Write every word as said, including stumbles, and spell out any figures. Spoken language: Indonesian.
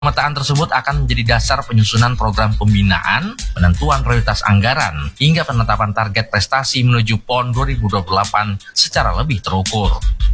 Pemetaan tersebut akan menjadi dasar penyusunan program pembinaan, penentuan prioritas anggaran, hingga penetapan target prestasi menuju P O N dua ribu dua puluh delapan secara lebih terukur.